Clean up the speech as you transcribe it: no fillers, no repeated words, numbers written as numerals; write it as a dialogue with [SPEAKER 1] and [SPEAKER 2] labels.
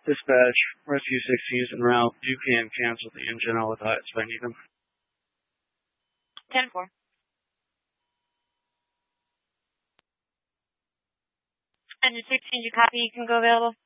[SPEAKER 1] Dispatch, Rescue 16 is en route. You can cancel the engine. I'll advise if I need them.
[SPEAKER 2] 10-4. Engine 16, you copy? You can go available.